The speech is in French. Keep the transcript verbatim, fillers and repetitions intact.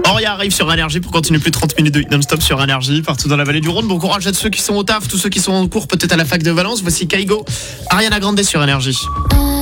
Auria arrive sur Énergie pour continuer plus de trente minutes de non-stop sur Énergie, partout dans la vallée du Rhône. Bon courage à tous ceux qui sont au taf, tous ceux qui sont en cours peut-être à la fac de Valence. Voici Kaigo, Ariana Grande sur Énergie.